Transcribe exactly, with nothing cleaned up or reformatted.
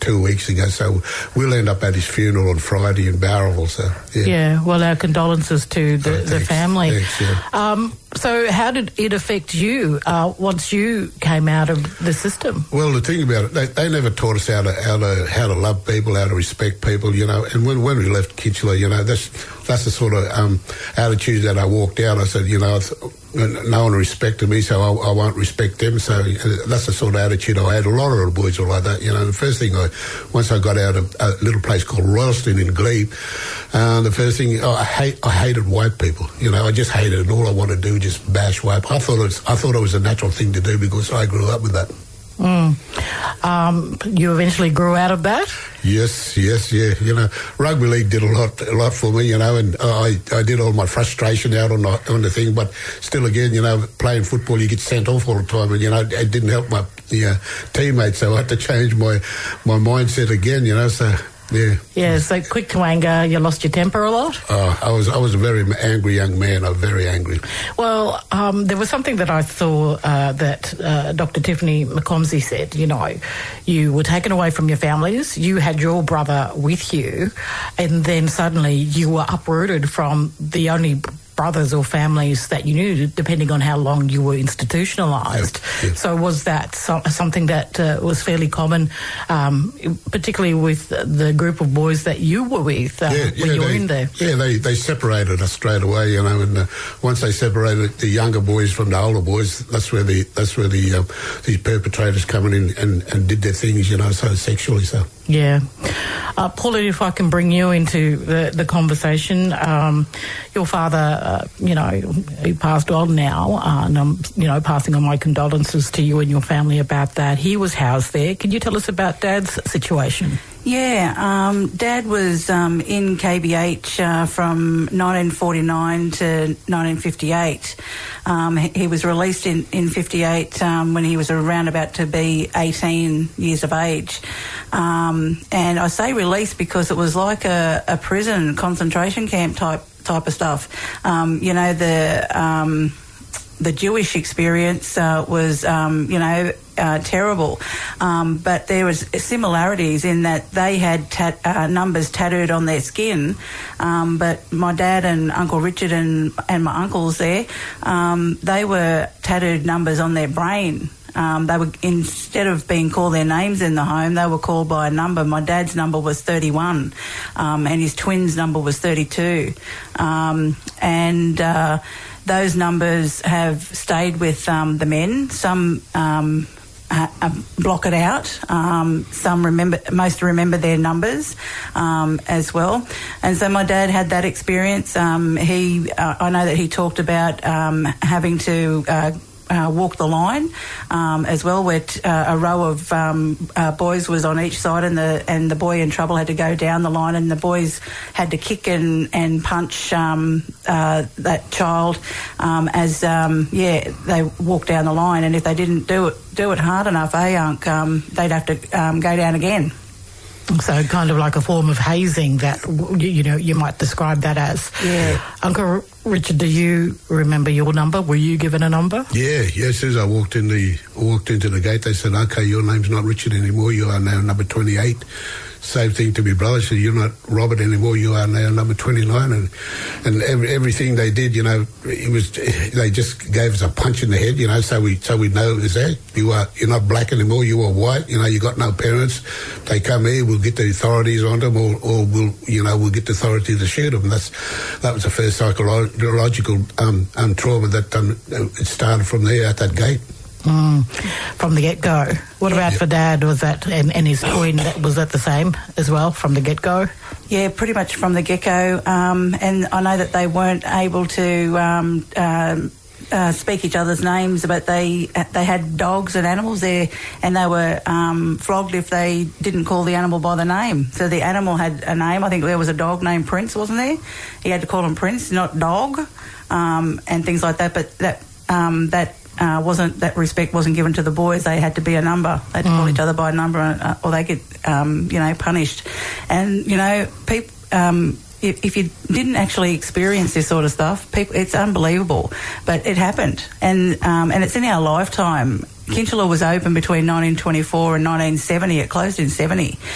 two weeks ago. So we'll end up at his funeral on Friday in Barrowville. So yeah. Yeah. Well, our condolences to the, oh, the family. Thanks, yeah. Um, so how did it affect you uh, once you came out of the system? Well, the thing about it, they, they never taught us how to how to how to love people, how to respect people, you know. And when when we left Kitchener, you know, that's that's the sort of um, attitude that I walked out. I said, you know, no one respected me, so I, I won't respect them. So that's the sort of attitude I had. A lot of the boys were like that, you know. The first thing I, once I got out of a little place called Royalston in Glebe, uh, the first thing oh, I hate, I hated white people. You know, I just hated it. All I wanted to do was just bash white. I thought it was, I thought it was a natural thing to do because I grew up with that. Mm. Um, you eventually grew out of that? Yes, yes, yeah. You know, rugby league did a lot, a lot for me. You know, and I, I did all my frustration out on the on the thing. But still, again, you know, playing football, you get sent off all the time, and you know, it didn't help my yeah, teammates. So I had to change my my mindset again. You know, so. Yeah. Yeah, so quick to anger, you lost your temper a lot? Oh, I was I was a very angry young man. I was very angry. Well, um, there was something that I saw uh, that uh, Doctor Tiffany McComsey said, you know, you were taken away from your families, you had your brother with you, and then suddenly you were uprooted from the only brothers or families that you knew, depending on how long you were institutionalised. Yep, yep. So was that so, something that uh, was fairly common, um, particularly with the group of boys that you were with uh, yeah, when yeah, you were they, in there? Yeah, they, they separated us straight away, you know, and uh, once they separated the younger boys from the older boys, that's where the that's where the um, these perpetrators coming in and, and did their things, you know, so sexually so. Yeah. Uh, Pauline, if I can bring you into the, the conversation, um, your father, uh, you know, he passed on now, uh, and I'm, you know, passing on my condolences to you and your family about that. He was housed there. Can you tell us about Dad's situation? Yeah, um, Dad was um, in K B H uh, from nineteen forty-nine to nineteen fifty-eight. Um, he, he was released in, in fifty-eight um, when he was around about to be eighteen years of age. Um, and I say released because it was like a, a prison concentration camp type type of stuff. Um, you know, the um, the Jewish experience uh, was, um, you know, Uh, terrible, um, but there was similarities in that they had tat- uh, numbers tattooed on their skin, um, but my dad and Uncle Richard and, and my uncles there, um, they were tattooed numbers on their brain. Um, they were, instead of being called their names in the home, they were called by a number. My dad's number was thirty-one, um, and his twins' number was thirty-two, um, and uh, those numbers have stayed with um, the men. Some um, Uh, uh, block it out. Um, some remember, most remember their numbers um, as well. And so my dad had that experience. Um, he, uh, I know that he talked about um, having to uh, uh, walk the line um, as well, where t- uh, a row of um, uh, boys was on each side, and the and the boy in trouble had to go down the line, and the boys had to kick and and punch um, uh, that child um, as um, yeah they walked down the line, and if they didn't do it do it hard enough, eh, Unc, um, they'd have to um, go down again. So kind of like a form of hazing that, you know, you might describe that as. Yeah. Uncle Richard, do you remember your number? Were you given a number? Yeah, yeah. As soon as I walked in the walked into the gate, they said, "Okay, your name's not Richard anymore. You are now number twenty-eight." Same thing to my brother. So you're not Robert anymore. You are now number twenty-nine, and and every, everything they did, you know, it was they just gave us a punch in the head, you know, so we so we know is that you are you're not black anymore. You are white. You know, you got no parents. They come here, we'll get the authorities on them, or, or we'll you know we'll get the authority to shoot them. That's that was the first psychological um, um trauma that um, it started from there at that gate. Mm, from the get-go. What about yeah. for Dad? Was that, and, and his twin, was that the same as well from the get-go? Yeah, pretty much from the get-go. Um, and I know that they weren't able to um, um, uh, speak each other's names, but they they had dogs and animals there, and they were um, flogged if they didn't call the animal by the name. So the animal had a name. I think there was a dog named Prince, wasn't there? He had to call him Prince, not dog, um, and things like that. But that um, that Uh, wasn't that respect wasn't given to the boys. They had to be a number. They had to mm. call each other by a number, uh, or they get um, you know punished. And you know, people. Um, if, if you didn't actually experience this sort of stuff, people, it's unbelievable, but it happened, and um, and it's in our lifetime. Kinchela was open between nineteen twenty-four and nineteen seventy. It closed in seventy.